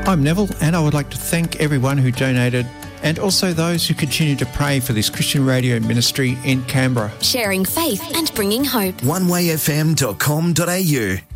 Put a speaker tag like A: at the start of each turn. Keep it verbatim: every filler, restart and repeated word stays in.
A: I'm Neville, and I would like to thank everyone who donated and also those who continue to pray for this Christian radio ministry in Canberra.
B: Sharing faith and bringing hope.
C: one way f m dot com dot a u